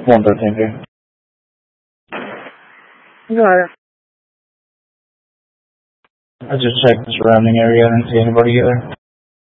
113 here. Got it. I just checked the surrounding area. I didn't see anybody either.